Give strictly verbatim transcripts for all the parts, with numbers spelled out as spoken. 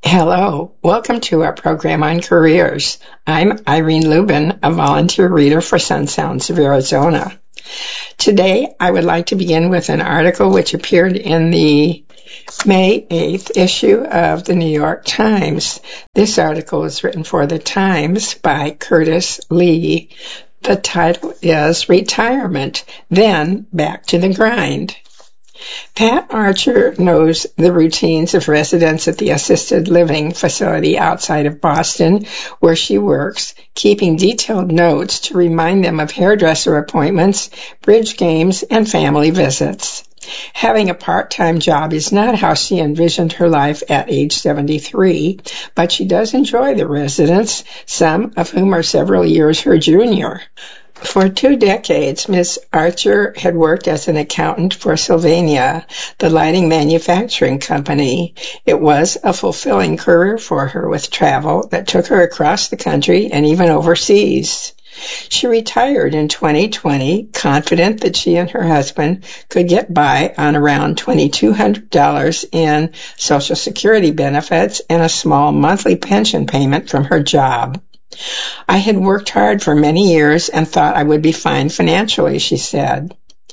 Hello, welcome to our program on careers. I'm Irene Lubin, a volunteer reader for Sun Sounds of Arizona. Today, I would like to begin with an article which appeared in the May eighth issue of the New York Times. This article was written for the Times by Curtis Lee. The title is Retirement, Then Back to the Grind. Pat Archer knows the routines of residents at the assisted living facility outside of Boston, where she works, keeping detailed notes to remind them of hairdresser appointments, bridge games, and family visits. Having a part-time job is not how she envisioned her life at age seventy-three, but she does enjoy the residents, some of whom are several years her junior. For two decades, Miz Archer had worked as an accountant for Sylvania, the lighting manufacturing company. It was a fulfilling career for her with travel that took her across the country and even overseas. She retired in twenty twenty, confident that she and her husband could get by on around two thousand two hundred dollars in Social Security benefits and a small monthly pension payment from her job. I had worked hard for many years and thought I would be fine financially, she said.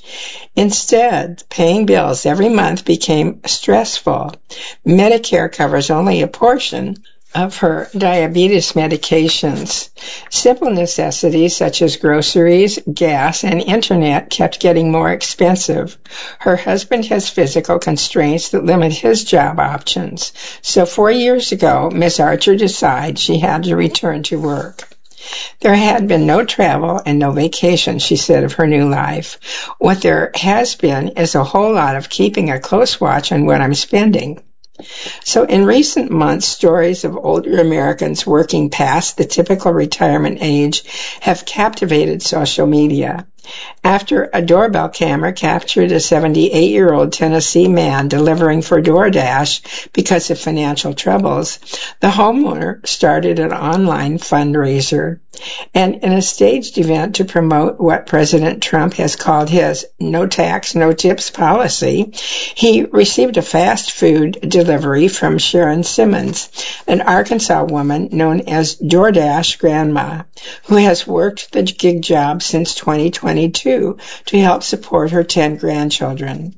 Instead, paying bills every month became stressful. Medicare covers only a portion of her diabetes medications. Simple necessities such as groceries, gas, and internet kept getting more expensive. Her husband has physical constraints that limit his job options. So four years ago, Miz Archer decided she had to return to work. There had been no travel and no vacation, she said, of her new life. What there has been is a whole lot of keeping a close watch on what I'm spending. So in recent months, stories of older Americans working past the typical retirement age have captivated social media. After a doorbell camera captured a seventy-eight-year-old Tennessee man delivering for DoorDash because of financial troubles, the homeowner started an online fundraiser. And in a staged event to promote what President Trump has called his no tax, no tips policy, he received a fast food delivery from Sharon Simmons, an Arkansas woman known as DoorDash Grandma, who has worked the gig job since twenty twenty-two to help support her ten grandchildren.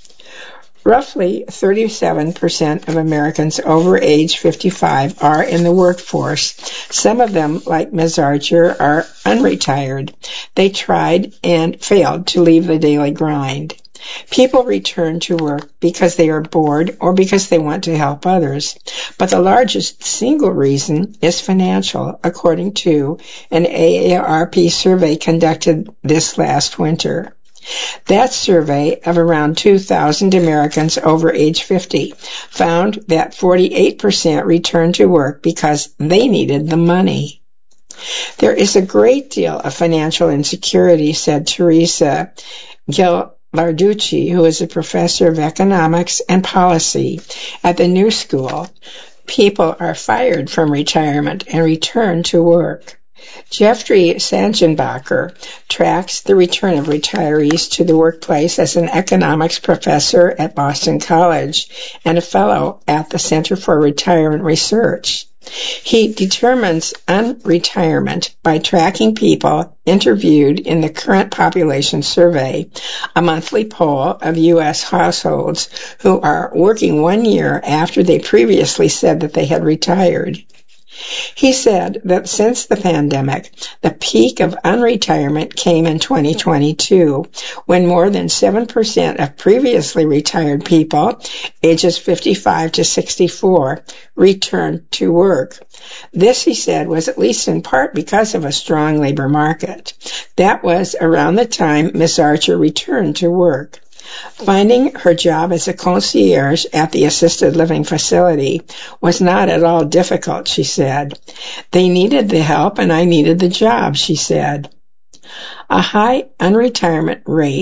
Roughly thirty-seven percent of Americans over age fifty-five are in the workforce. Some of them, like Miz Archer, are unretired. They tried and failed to leave the daily grind. People return to work because they are bored or because they want to help others. But the largest single reason is financial, according to an A A R P survey conducted this last winter. That survey of around two thousand Americans over age fifty found that forty-eight percent returned to work because they needed the money. There is a great deal of financial insecurity, said Teresa Ghilarducci, who is a professor of economics and policy at the New School. People are fired from retirement and return to work. Jeffrey Sangenbacher tracks the return of retirees to the workplace as an economics professor at Boston College and a fellow at the Center for Retirement Research. He determines unretirement by tracking people interviewed in the Current Population Survey, a monthly poll of U S households who are working one year after they previously said that they had retired. He said that since the pandemic, the peak of unretirement came in twenty twenty-two, when more than seven percent of previously retired people, ages fifty-five to sixty-four, returned to work. This, he said, was at least in part because of a strong labor market. That was around the time Miz Archer returned to work. Finding her job as a concierge at the assisted living facility was not at all difficult, she said. They needed the help and I needed the job, she said. A high unretirement rate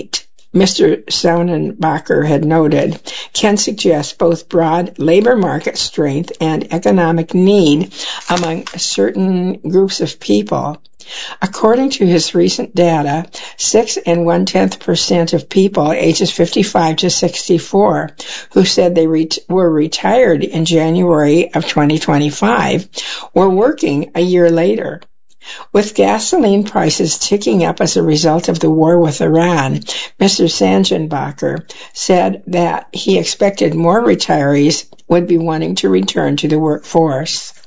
Mister Sonnenbacher had noted, can suggest both broad labor market strength and economic need among certain groups of people. According to his recent data, six and one-tenth percent of people ages fifty-five to sixty-four who said they ret- were retired in January of twenty twenty-five were working a year later. With gasoline prices ticking up as a result of the war with Iran, Mister Sonnenbacher said that he expected more retirees would be wanting to return to the workforce.